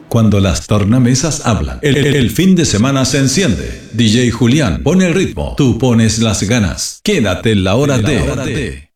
Cuando las tornamesas hablan, el fin de semana se enciende. DJ Julián pone el ritmo, tú pones las ganas. Quédate en la hora de